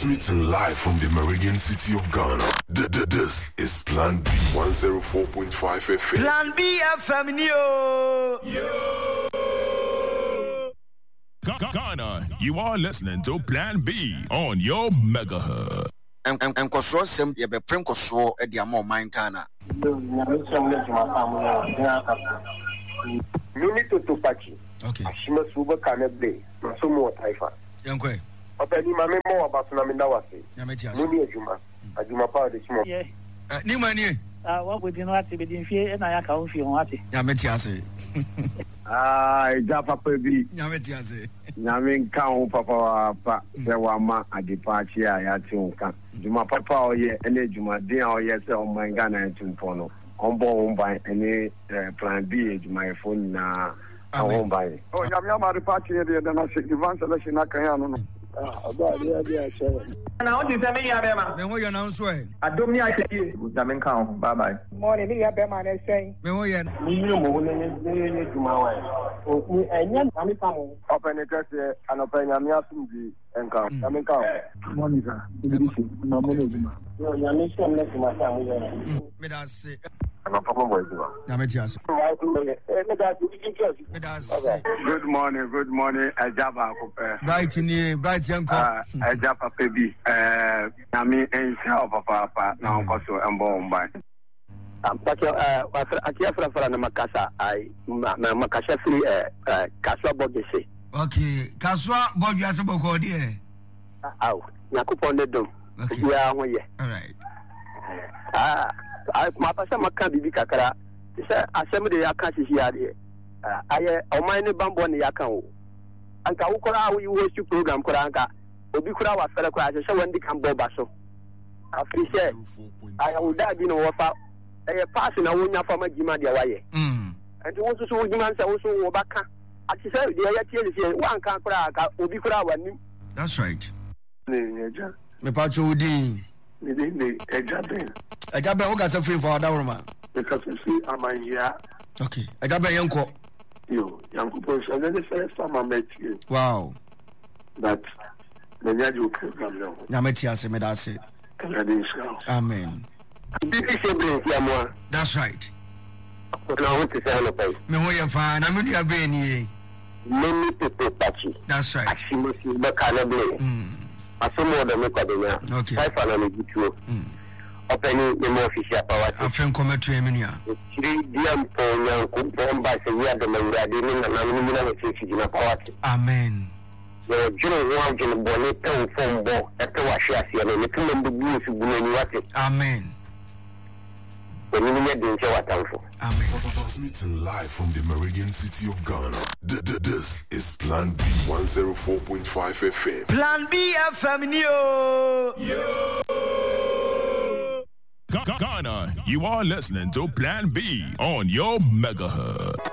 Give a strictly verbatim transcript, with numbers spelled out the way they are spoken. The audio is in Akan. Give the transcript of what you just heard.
Transmitting live from the Meridian City of Ghana. D- d- this is Plan B one oh four point five F M. Plan B F M, yo! Yo! Ghana, you are listening to Plan B on your megahertz. And and and Kosro sem ye be prem Kosro e dia mo man Ghana. Mini to Tupachi. Okay. Ashima Suba Kanabe, Masumo Taifa. Yankwe. Openi mame mo abasuna mindawase. Yametias. Muni ejuma. Ajuma pa de chimo. Yeah. Ni mani. Ah, what would you know at the beginning? And I can't feel what it. Yametias. Ah, Japa Pebi. Yametias. Yamin kan papa pa se wa ma adipachi a ya ti nka. Juma papa o ye ene juma din o ye se o man Ghana ntumpo no. Ombo omban ene plan B juma e phone na omban. Oh, yamya ma adipachi e de na se divan selection na kan ya no no. Ah, aba dia dia che. Na o ti se me ya be ma. Me ho ya na nso e. Adom ni a se yi. Yamin kan ho. Bye bye. Morning, me ya be ma na say. Me ho ya. Ni ni mo ne ne ne juma wa. O ni enya na mi pamo. Open it say anopen yamya sumbi enka. Yamin kan. Morning sir. Na mo ne juma. Yo yamin sum ne juma sa mo ya. Me da se. I'm a problem boy. Yametias. Good morning, good morning. Ajaba Kope. Bright ni, bright yanko. Ah, Ajaba Pebi. Eh, Nami Ensa Papa Papa na onkoso embo omba. Um, but uh, akia fra fra na makasa ai na makasa free eh kaswa bogese. Okay, kaswa bogese boko die. Aw, yakupon de dom. Ya ho ye. All right. Ah, I ma pasa maka bibi kakara. Se asem de aka sisi ade. Ah, aye o man ne bambo ne yaka o. Anka wo kora wo yi su program kora anka obi kora wa fere kora se wandi kan boba so. Afri se aye wo da bi no wo fa eh pass na wo nya fa ma gima de waye. Mm. Enti wo so wo gima nsa wo so wo baka. Ati se de ya tie le se wo anka kora aka obi kora wa nim. That's right. Ne eja. Me pacho udi. Ne de ne eja ben. Eja ben o ga se free for that woman. Because you see amanya. Okay. Eja ben yanko. Yo, yankupo so ne the first time I met you. Wow. That the nyaji program no. Yametias me da se. Amen. That's right. Me ho ya fa na me nua be ni. Many people touchy. That's right. Actually, the cannabis. Mm. Asomo de me kwadenya. Okay. Five ana me gitu. Mm. Opening the more official power. Afren come to me nia. Three diam po nyan ko bomba se ya de mawura de ni na na ni na se chi na power. Amen. Yo juro wa juro bole pen fon bo e te wa hia se no me tum bu su bu ni wate. Amen. Amen. Transmitting live from the Meridian City of Ghana. D- d- this is Plan B one oh four point five F M. Plan B F M, yo! Yo! Ghana, you are listening to Plan B on your megahertz.